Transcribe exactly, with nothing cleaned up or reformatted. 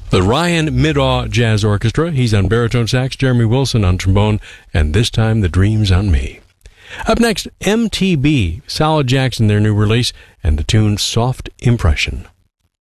The Ryan Middaugh Jazz Orchestra. He's on baritone sax, Jeremy Wilson on trombone, and this time the Dreams on Me. Up next, M T B, Solid Jackson, their new release, and the tune Soft Impression.